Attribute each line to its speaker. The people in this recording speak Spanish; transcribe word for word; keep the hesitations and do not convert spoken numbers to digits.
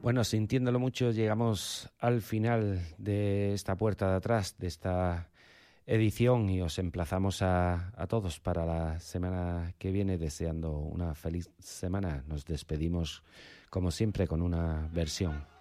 Speaker 1: Bueno, sintiéndolo mucho, llegamos al final de esta puerta de atrás, de esta edición, y os emplazamos a, a todos para la semana que viene, deseando una feliz semana. Nos despedimos, como siempre, con una versión.